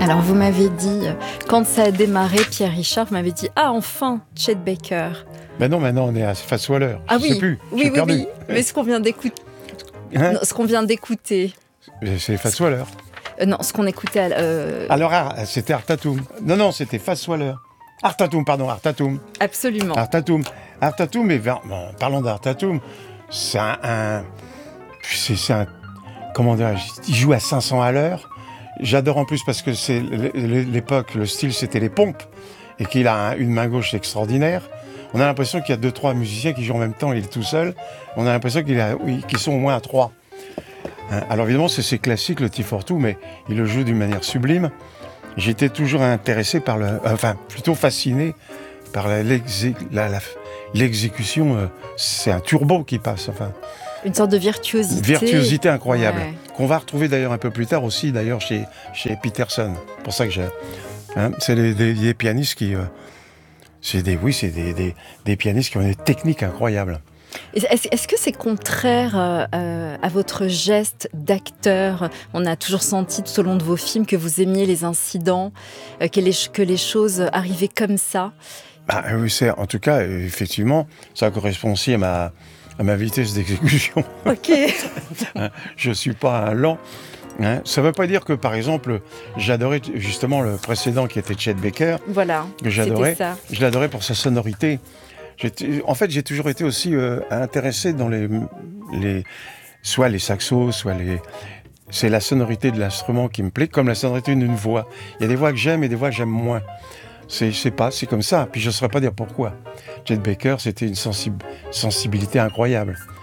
Alors, vous m'avez dit, quand ça a démarré, Pierre Richard, vous m'avez dit « Ah, enfin, Chet Baker ». Ben non, maintenant on est à Fats Waller. Ah Je oui, sais plus. oui, mais ce qu'on vient d'écouter... Hein? ce qu'on vient d'écouter... C'est Fats Waller. Non, ce qu'on écoutait... Alors, c'était Art Tatum. Non, c'était Fats Waller. Art Tatum. Absolument. Art Tatum, mais parlons d'Art Tatum, c'est un... Comment dirais-je, il joue à 500 à l'heure. J'adore en plus parce que c'est l'époque, le style c'était les pompes, et qu'il a une main gauche extraordinaire. On a l'impression qu'il y a 2-3 musiciens qui jouent en même temps, il est tout seul. On a l'impression qu'ils sont au moins à 3. Alors évidemment, c'est classique, le T42, mais il le joue d'une manière sublime. J'étais toujours intéressé par plutôt fasciné par l'exécution. C'est un turbo qui passe, Une sorte de virtuosité. Virtuosité incroyable. Ouais. Qu'on va retrouver d'ailleurs un peu plus tard aussi, d'ailleurs, chez Peterson. C'est pour ça que c'est des pianistes qui... c'est des pianistes qui ont des techniques incroyables. Est-ce que c'est contraire à votre geste d'acteur ? On a toujours senti tout au long de vos films que vous aimiez les incidents, que les choses arrivaient comme ça. Oui, en tout cas, effectivement, ça correspond aussi à ma vitesse d'exécution. Ok. Je ne suis pas un lent. Ça ne veut pas dire que, par exemple, j'adorais justement le précédent qui était Chet Baker. Voilà, que j'adorais. c'était ça. Je l'adorais pour sa sonorité. En fait, j'ai toujours été aussi intéressé dans soit les saxos, soit c'est la sonorité de l'instrument qui me plaît, comme la sonorité d'une voix. Il y a des voix que j'aime et des voix que j'aime moins. C'est comme ça. Puis je ne saurais pas dire pourquoi. Chet Baker, c'était une sensibilité incroyable.